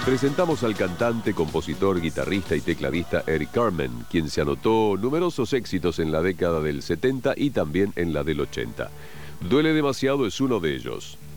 Presentamos al cantante, compositor, guitarrista y tecladista Eric Carmen, quien se anotó numerosos éxitos en la década del 70 y también en la del 80. Duele demasiado es uno de ellos.